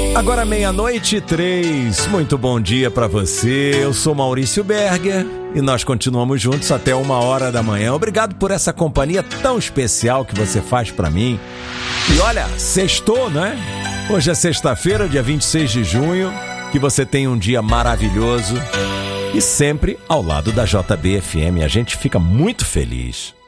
Agora 00:03, muito bom dia pra você, eu sou Maurício Berger e nós continuamos juntos até 1h da manhã. Obrigado por essa companhia tão especial que você faz pra mim. E olha, sextou, né? Hoje é sexta-feira, dia 26 de junho, que você tenha um dia maravilhoso e sempre ao lado da JB FM, a gente fica muito feliz.